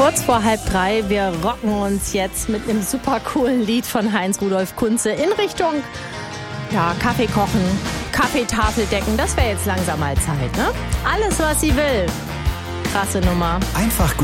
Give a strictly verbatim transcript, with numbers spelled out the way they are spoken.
Kurz vor halb drei, wir rocken uns jetzt mit einem super coolen Lied von Heinz-Rudolf Kunze in Richtung ja, Kaffee kochen, Kaffeetafel decken. Das wäre jetzt langsam mal Zeit, ne? Alles, was sie will. Krasse Nummer. Einfach gut.